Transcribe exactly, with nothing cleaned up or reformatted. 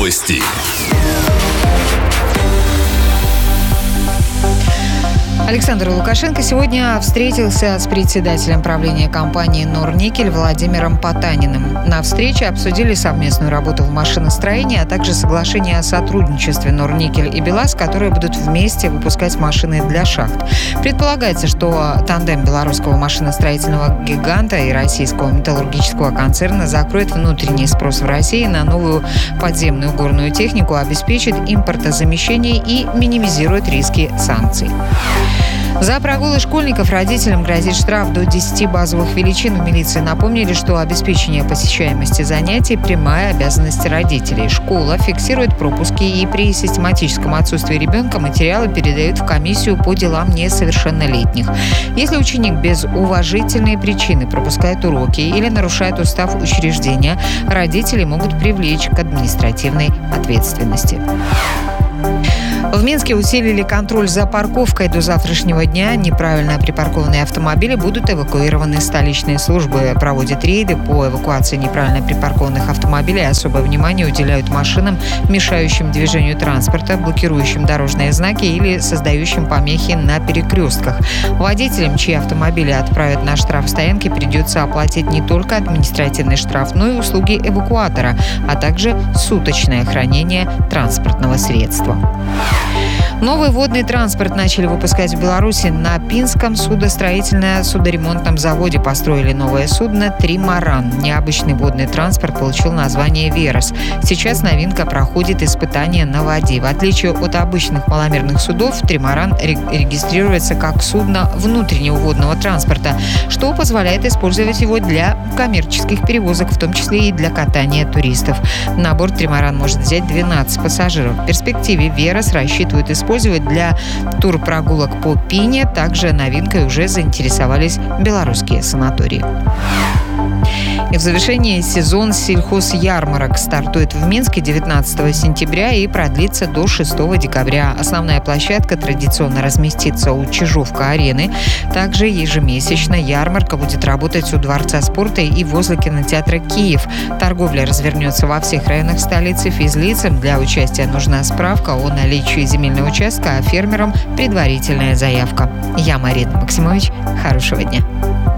Новости. Александр Лукашенко сегодня встретился с председателем правления компании «Норникель» Владимиром Потаниным. На встрече обсудили совместную работу в машиностроении, а также соглашение о сотрудничестве «Норникель» и «БелАЗ», которые будут вместе выпускать машины для шахт. Предполагается, что тандем белорусского машиностроительного гиганта и российского металлургического концерна закроет внутренний спрос в России на новую подземную горную технику, обеспечит импортозамещение и минимизирует риски санкций. За прогулы школьников родителям грозит штраф до десяти базовых величин. В милиции напомнили, что обеспечение посещаемости занятий – прямая обязанность родителей. Школа фиксирует пропуски и при систематическом отсутствии ребенка материалы передают в комиссию по делам несовершеннолетних. Если ученик без уважительной причины пропускает уроки или нарушает устав учреждения, родители могут привлечь к административной ответственности. В Минске усилили контроль за парковкой. До завтрашнего дня неправильно припаркованные автомобили будут эвакуированы. Столичные службы проводят рейды по эвакуации неправильно припаркованных автомобилей. Особое внимание уделяют машинам, мешающим движению транспорта, блокирующим дорожные знаки или создающим помехи на перекрестках. Водителям, чьи автомобили отправят на штрафстоянки, придется оплатить не только административный штраф, но и услуги эвакуатора, а также суточное хранение транспортного средства. Новый водный транспорт начали выпускать в Беларуси. На Пинском судостроительно-судоремонтном заводе построили новое судно «Тримаран». Необычный водный транспорт получил название «Верос». Сейчас новинка проходит испытания на воде. В отличие от обычных маломерных судов, «Тримаран» регистрируется как судно внутреннего водного транспорта, что позволяет использовать его для коммерческих перевозок, в том числе и для катания туристов. На борт «Тримаран» может взять двенадцать пассажиров. В перспективе «Верос» рассчитывают использовать использовать для турпрогулок по Пине. Также новинкой уже заинтересовались белорусские санатории. И в завершении сезон сельхозярмарок стартует в Минске девятнадцатого сентября и продлится до шестого декабря. Основная площадка традиционно разместится у Чижовка-арены. Также ежемесячно ярмарка будет работать у Дворца спорта и возле кинотеатра «Киев». Торговля развернется во всех районах столицы. Физлицам для участия нужна справка о наличии земельного участка, а фермерам предварительная заявка. Я Марина Максимович. Хорошего дня.